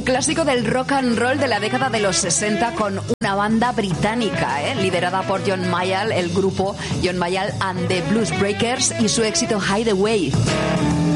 clásico del rock and roll de la década de los 60 con una banda británica, liderada por John Mayall, el grupo John Mayall and the Blues Breakers y su éxito Hideaway.